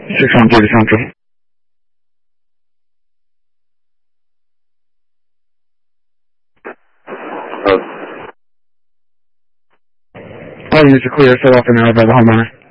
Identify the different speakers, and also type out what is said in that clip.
Speaker 1: 612 to Central. All units are clear, set off an hour by the homeowner.